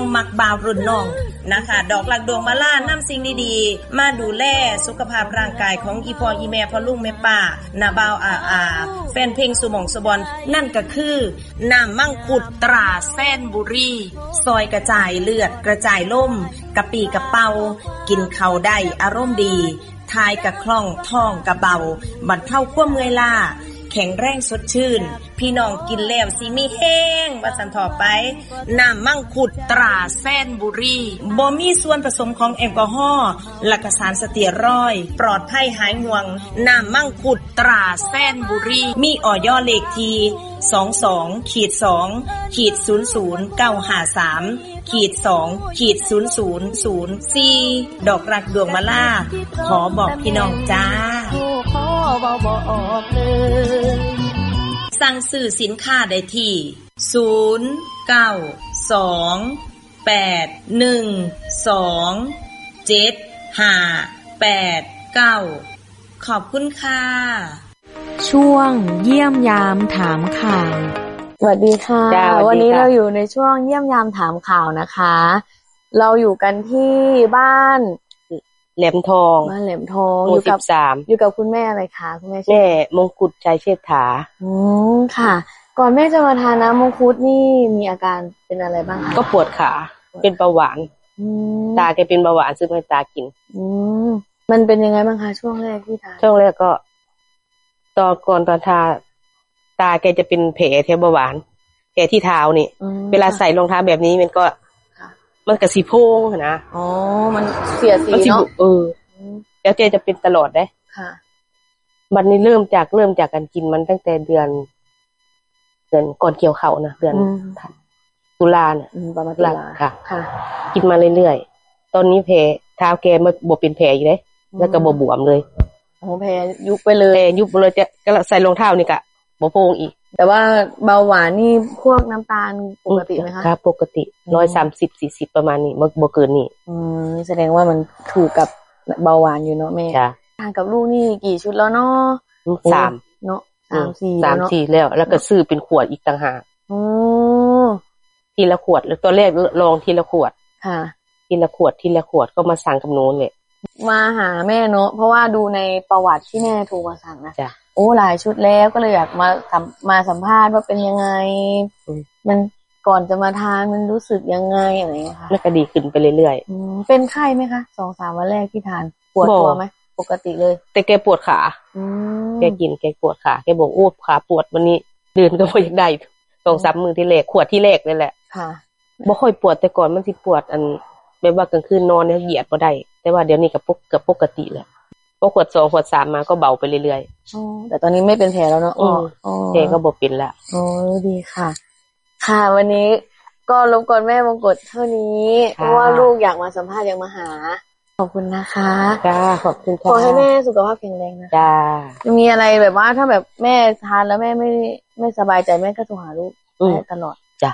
มักบ่าวรุ่นน้องนะคะดอกหลักดวงมาล่านำสิ่งดีๆมาดูแลสุขภาพร่างกายของอีพ่ออีแม่พ่อลุงแม่ป้านาบ่าวแฟนเพลงสุหม่องสุบอนนั่นก็คือน้ำมังคุดตราแสนบุรีซอยกระจายเลือดกระจายล่มกระปีกระเป๋ากินข้าวได้อารมณ์ดีทายกระคล่องท้องกระเบาบรรเทาความเมื่อยล้าแข็งแรงสดชื่นพี่น้องกินแล้วสิมีแห้งว่าสันต่อไปน้ำมังคุดตราแสนบุรีบ่มีส่วนผสมของแอลกอฮอล์และก็สารสเตียรอยด์ปลอดภัยหายห่วงน้ำมังคุดตราแสนบุรีมีอย.เลขที่22-2/00953-2/00004ดอกรักดวงมะลาขอบอกพี่น้องจ้าสั่งซื้อสินค้าได้ที่0922812589ขอบคุณค่ะช่วงเยี่ยมยามถามข่าวสวัสดีค่ะวันนี้เราอยู่ในช่วงเยี่ยมยามถามข่าวนะคะเราอยู่กันที่บ้านแหลมทองบ้านแหลมทองอยู่กับคุณแม่อะไรคะคุณแม่มงกุฎใจเชษฐาค่ะก่อนแม่จะมาทานน้ำมงคุดนี่มีอาการเป็นอะไรบ้างคะก็ปวดขาเป็นเบาหวานตาแกเป็นเบาหวานซื้อให้ตากินมันเป็นยังไงบ้างคะช่วงแรกที่ทานช่วงแรกก็ก่อนทาตาแกจะเป็นแผลแถวเบาหวานแผลที่เท้านี่เวลาใส่รองเท้าแบบนี้มันก็มันกระสีโพงนะมันเสียสีเนาะแล้วแกจะเป็นตลอดได้ค่ะวันนี้เริ่มจากการกินมันตั้งแต่เดือนก่อนเกี่ยวเข่านะเดือนตุลาเนี่ยประมาณตุลาค่ะกินมาเรื่อยๆตอนนี้แผลเท้าแกมันบ่เป็นแผลอีกเลยแล้วก็บ่บวมเลยแผลยุบไปเลยยุบเลยก็ใส่รองเท้านี่ก็บ่โพงอีกแต่ว่าเบาหวานนี่พวกน้ำตาลปกติไหมคะครับปกติ130-40ประมาณนี้บ่เกินนี่แสดงว่ามันถูกกับเบาหวานอยู่เนาะแม่ทานกับลูกนี่กี่ชุดแล้วเนาะ 3 เนาะ3-4 แล้วก็ซื้อเป็นขวดอีกต่างหากทีละขวดแล้วตอนแรกลองทีละขวดค่ะทีละขวดก็มาสั่งกับโน้นเลยมาหาแม่เนาะเพราะว่าดูในประวัติที่แม่โทรมาสั่งนะหลายชุดแล้วก็เลยอยากมาสัมภาษณ์ว่าเป็นยังไงมันก่อนจะมาทานมันรู้สึกยังไงอะไรอย่างเงี้ยค่ะแล้วก็ดีขึ้นไปเรื่อยๆเป็นไข้ไหมคะ 2-3 วันแรกที่ทานปวดตัวไหมปกติเลยแต่แกปวดขาแกปวดขาแกบอกขาปวดวันนี้เดินก็บ่อยากได้ 2-3 มื้อที่แรกขวดที่แรกนั่นแหละค่ะบ่ค่อยปวดแต่ก่อนมันสิปวดแบบว่ากลางคืนนอนเนี่ยเหยียดบ่ได้แต่ว่าเดี๋ยวนี้ก็เกือบปกติแล้วพอขวด2ขวด3มาก็เบาไปเรื่อยๆแต่ตอนนี้ไม่เป็นแผลแล้วเนาะแผลก็บ่เป็นละดีค่ะค่ะวันนี้ก็รบกวนแม่มงกุฎเท่านี้เพราะว่าลูกอยากมาสัมภาษณ์อยากมาหาขอบคุณนะคะจ้าขอบคุณค่ะขอให้แม่สุขภาพแข็งแรงนะจ้ามีอะไรแบบว่าถ้าแบบแม่ทานแล้วแม่ไม่สบายใจแม่ก็โทรหาลูกได้ตลอดจ้า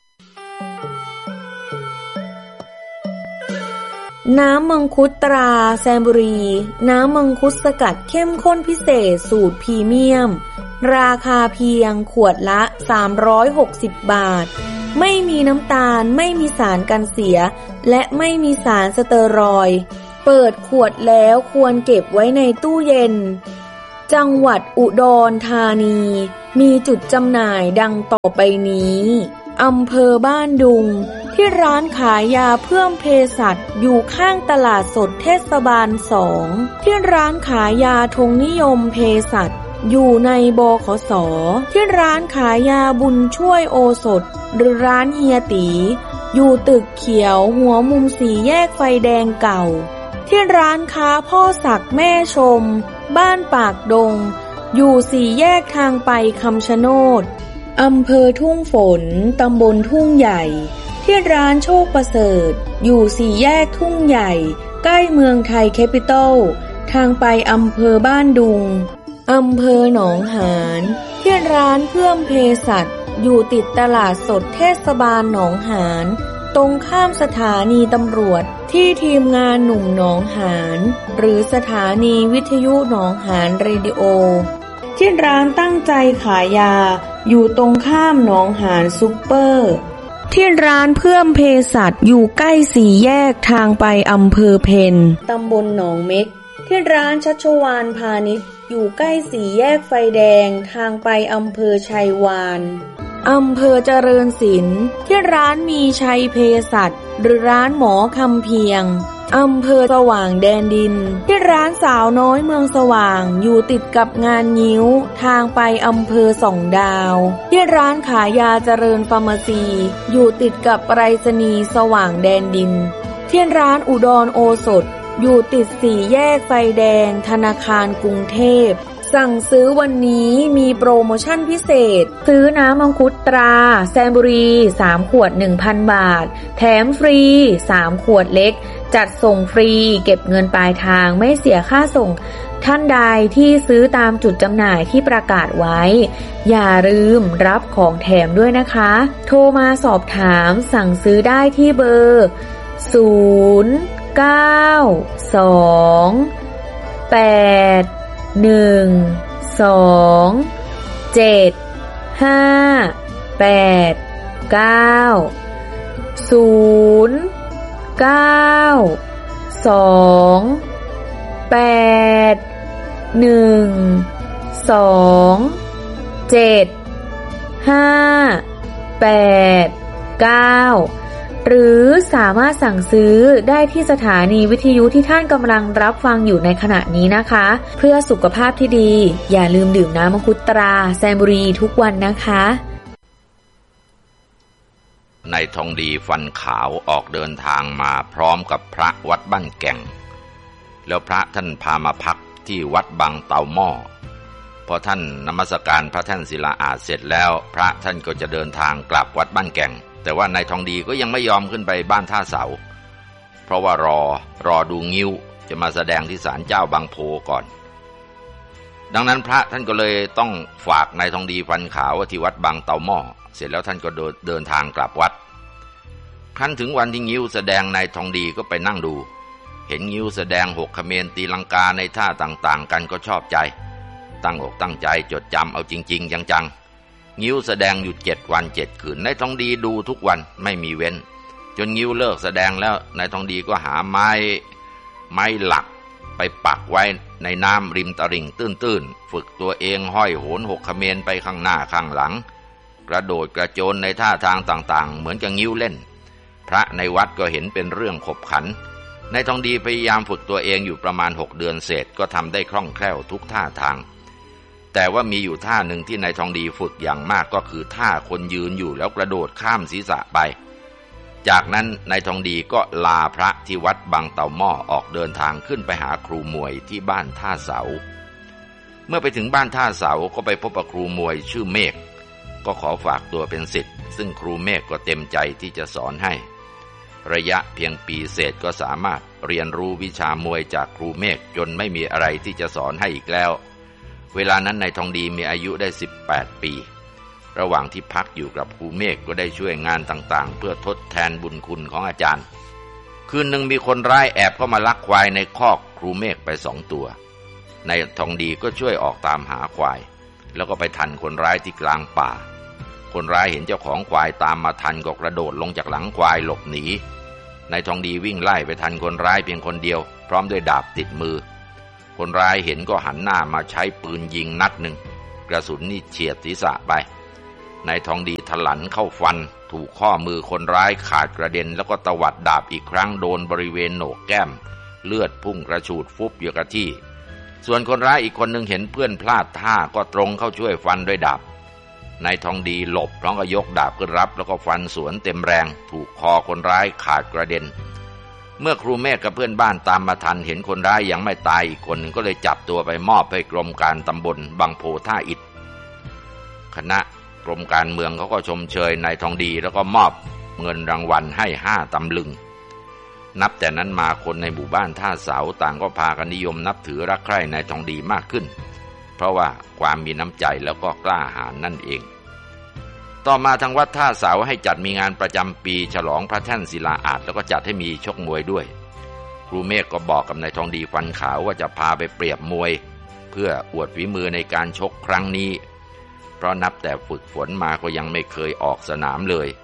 น้ำมังคุดตราแซมบุรีน้ำมังคุดสกัดเข้มข้นพิเศษสูตรพรีเมียมราคาเพียงขวดละ360 บาทไม่มีน้ำตาลไม่มีสารกันเสียและไม่มีสารสเตียรอยด์เปิดขวดแล้วควรเก็บไว้ในตู้เย็นจังหวัดอุดรธานีมีจุดจำหน่ายดังต่อไปนี้อำเภอบ้านดุงที่ร้านขายยาเพื่อมเภสัชอยู่ข้างตลาดสดเทศบาล2ที่ร้านขายยาธงนิยมเภสัชอยู่ในบขส.ที่ร้านขายยาบุญช่วยโอสถหรือร้านเฮียตีอยู่ตึกเขียวหัวมุม4แยกไฟแดงเก่าที่ร้านค้าพ่อศักดิ์แม่ชมบ้านปากดงอยู่4แยกทางไปคำชะโนดอำเภอทุ่งฝนตำบลทุ่งใหญ่ที่ร้านโชคประเสริฐอยู่4แยกทุ่งใหญ่ใกล้เมืองไทยแคปิตอลทางไปอำเภอบ้านดุงอำเภอหนองหานที่ร้านเพื่อมเภสัชอยู่ติดตลาดสดเทศบาลหนองหานตรงข้ามสถานีตำรวจที่ทีมงานหนุ่มหนองหานหรือสถานีวิทยุหนองหานเรดิโอที่ร้านตั้งใจขายยาอยู่ตรงข้ามหนองหานซุปเปอร์ที่ร้านเพื่อมเภสัชอยู่ใกล้สี่แยกทางไปอำเภอเพ็ญตำบลหนองเม็กที่ร้านชัชวาลพาณิชย์อยู่ใกล้สี่แยกไฟแดงทางไปอำเภอชัยวาลอำเภอเจริญศิลป์ที่ร้านมีชัยเภสัชหรือร้านหมอคำเพียงอำเภอสว่างแดนดินที่ร้านสาวน้อยเมืองสว่างอยู่ติดกับงานงิ้วทางไปอำเภอส่องดาวที่ร้านขายยาเจริญฟาร์มาซีอยู่ติดกับไปรษณีย์สว่างแดนดินที่ร้านอุดรโอสถอยู่ติดสี่แยกไฟแดงธนาคารกรุงเทพสั่งซื้อวันนี้มีโปรโมชั่นพิเศษซื้อน้ำมังคุดตราแซมบุรี3ขวด 1,000 บาทแถมฟรี3ขวดเล็กจัดส่งฟรีเก็บเงินปลายทางไม่เสียค่าส่งท่านใดที่ซื้อตามจุดจำหน่ายที่ประกาศไว้อย่าลืมรับของแถมด้วยนะคะโทรมาสอบถามสั่งซื้อได้ที่เบอร์หรือสามารถสั่งซื้อได้ที่สถานีวิทยุที่ท่านกำลังรับฟังอยู่ในขณะนี้นะคะเพื่อสุขภาพที่ดีอย่าลืมดื่มน้ำมังคุดตราแซมบุรีทุกวันนะคะนายทองดีฟันขาวออกเดินทางมาพร้อมกับพระวัดบ้านแก่งแล้วพระท่านพามาพักที่วัดบางเตาหม้อพอท่านนมัสการพระแท่นศิลาอาสน์เสร็จแล้วพระท่านก็จะเดินทางกลับวัดบ้านแก่งแต่ว่านายทองดีก็ยังไม่ยอมขึ้นไปบ้านท่าเสาเพราะว่ารอดูงิ้วจะมาแสดงที่ศาลเจ้าบางโพก่อนดังนั้นพระท่านก็เลยต้องฝากนายทองดีฟันขาวที่วัดบางเตาหม้อเสร็จแล้วท่านก็เดินทางกลับวัดครั้นถึงวันที่งิ้วแสดงนายทองดีก็ไปนั่งดูเห็นงิ้วแสดงหกเขมรตีลังกาในท่าต่างๆกันก็ชอบใจตั้งอกตั้งใจจดจำเอาจริงๆจังๆงิ้วแสดงอยู่7 วัน 7 คืนนายทองดีดูทุกวันไม่มีเว้นจนงิ้วเลิกแสดงแล้วนายทองดีก็หาไม้หลักไปปักไว้ในน้ำริมตลิ่งตื้นๆฝึกตัวเองห้อยโหนหกเขมรไปข้างหน้าข้างหลังกระโดดกระโจนในท่าทางต่างๆเหมือนกับงิ้วเล่นพระในวัดก็เห็นเป็นเรื่องขบขันนายทองดีพยายามฝึกตัวเองอยู่ประมาณ6 เดือนเศษก็ทำได้คล่องแคล่วทุกท่าทางแต่ว่ามีอยู่ท่าหนึ่งที่นายทองดีฝึกอย่างมากก็คือท่าคนยืนอยู่แล้วกระโดดข้ามศีรษะไปจากนั้นนายทองดีก็ลาพระที่วัดบางเตาหม้อออกเดินทางขึ้นไปหาครูมวยที่บ้านท่าเสาเมื่อไปถึงบ้านท่าเสาก็ไปพบกับครูมวยชื่อเมฆก็ขอฝากตัวเป็นศิษย์ซึ่งครูเมฆก็เต็มใจที่จะสอนให้ระยะเพียงปีเศษก็สามารถเรียนรู้วิชามวยจากครูเมฆจนไม่มีอะไรที่จะสอนให้อีกแล้วเวลานั้นนายทองดีมีอายุได้18 ปีระหว่างที่พักอยู่กับครูเมฆก็ได้ช่วยงานต่างๆเพื่อทดแทนบุญคุณของอาจารย์คืนหนึ่งมีคนร้ายแอบเข้ามาลักควายในคอกครูเมฆไป2 ตัวนายทองดีก็ช่วยออกตามหาควายแล้วก็ไปทันคนร้ายที่กลางป่าคนร้ายเห็นเจ้าของควายตามมาทันก็กระโดดลงจากหลังควายหลบหนีนายทองดีวิ่งไล่ไปทันคนร้ายเพียงคนเดียวพร้อมด้วยดาบติดมือคนร้ายเห็นก็หันหน้ามาใช้ปืนยิงนัดหนึ่งกระสุนนี่เฉียดศีรษะไปนายทองดีถลันเข้าฟันถูกข้อมือคนร้ายขาดกระเด็นแล้วก็ตวัดดาบอีกครั้งโดนบริเวณโหนกแก้มเลือดพุ่งกระฉูดฟุบอยู่กับที่ส่วนคนร้ายอีกคนหนึ่งเห็นเพื่อนพลาดท่าก็ตรงเข้าช่วยฟันด้วยดาบนายทองดีหลบพร้อมกับยกดาบขึ้นรับแล้วก็ฟันสวนเต็มแรงถูกคอคนร้ายขาดกระเด็นเมื่อครูเมฆกับเพื่อนบ้านตามมาทันเห็นคนร้ายยังไม่ตายอีกคนก็เลยจับตัวไปมอบให้กรมการตำบลบางโพท่าอิฐคณะกรมการเมืองเขาก็ชมเชยนายทองดีแล้วก็มอบเงินรางวัลให้5 ตำลึงนับแต่นั้นมาคนในหมู่บ้านท่าเสาต่างก็พากันนิยมนับถือรักใคร่นายทองดีมากขึ้นเพราะว่าความมีน้ำใจแล้วก็กล้าหาญนั่นเองต่อมาทางวัดท่าเสาให้จัดมีงานประจำปีฉลองพระแท่นศิลาอาสน์แล้วก็จัดให้มีชกมวยด้วยครูเมฆก็บอกกับนายทองดีฟันขาวว่าจะพาไปเปรียบมวยเพื่ออวดฝีมือในการชกครั้งนี้เพราะนับแต่ฝึกฝนมาก็ยังไม่เคยออกสนามเลย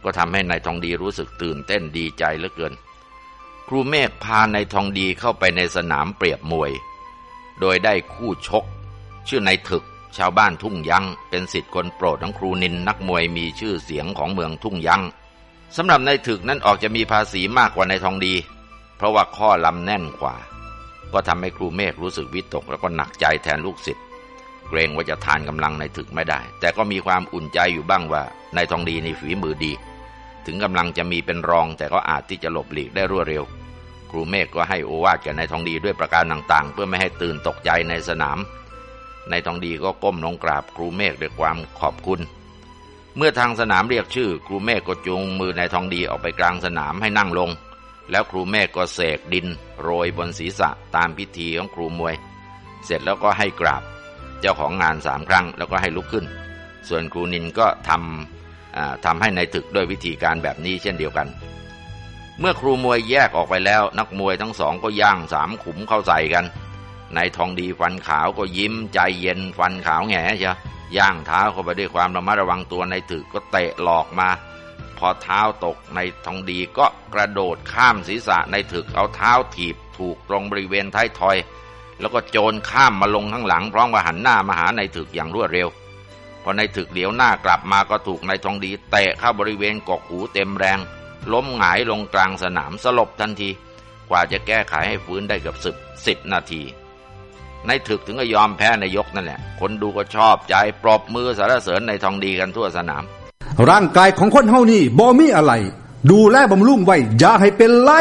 ก็ทำให้นายทองดีรู้สึกตื่นเต้นดีใจเหลือเกินครูเมฆพานายทองดีเข้าไปในสนามเปรียบมวยโดยได้คู่ชกชื่อนายถึกชาวบ้านทุ่งยังเป็นศิษย์คนโปรดของครูนินนักมวยมีชื่อเสียงของเมืองทุ่งยังสำหรับนายถึกนั้นออกจะมีภาษีมากกว่านายทองดีเพราะว่าข้อลำแน่นกว่าก็ทำให้ครูเมฆรู้สึกวิตกแล้วก็หนักใจแทนลูกศิษย์เกรงว่าจะทานกำลังนายถึกไม่ได้แต่ก็มีความอุ่นใจอยู่บ้างว่านายทองดีในฝีมือดีถึงกำลังจะมีเป็นรองแต่ก็อาจที่จะหลบหลีกได้รวดเร็วครูเมฆก็ให้โอวาทแก่นายทองดีด้วยประการต่างๆเพื่อไม่ให้ตื่นตกใจในสนามนายทองดีก็ก้มลงกราบครูเมฆด้วยความขอบคุณเมื่อทางสนามเรียกชื่อครูเมฆก็จูงมือนายทองดีออกไปกลางสนามให้นั่งลงแล้วครูเมฆก็เสกดินโรยบนศีรษะตามพิธีของครูมวยเสร็จแล้วก็ให้กราบเจ้าของงาน3 ครั้งแล้วก็ให้ลุกขึ้นส่วนครูนินก็ทำให้นายถึกด้วยวิธีการแบบนี้เช่นเดียวกันเมื่อครูมวยแยกออกไปแล้วนักมวยทั้งสองก็ย่าง3 ขุมเข้าใส่กันนายทองดีฟันขาวก็ยิ้มใจเย็นฟันขาวแง่เชียวย่างเท้าเข้าไปด้วยความระมัดระวังตัวนายถึกก็เตะหลอกมาพอเท้าตกนายทองดีก็กระโดดข้ามศีรษะนายถึกเอาเท้าถีบถูกตรงบริเวณท้ายทอยแล้วก็โจรข้ามมาลงข้างหลังพร้อมกับหันหน้ามาหานายถึกอย่างรวดเร็วพอนายถึกเหลียวหน้ากลับมาก็ถูกนายทองดีเตะเข้าบริเวณกกหูเต็มแรงล้มหงายลงกลางสนามสลบทันทีกว่าจะแก้ไขให้ฟื้นได้เกือบ10 นาทีนายถึกถึงก็ยอมแพ้ในยกนั่นแหละคนดูก็ชอบใจปรบมือสรรเสริญนายทองดีกันทั่วสนามร่างกายของคนเฮานี่บ่มีอะไรดูแลบำรุงไว้อย่าให้เป็นไร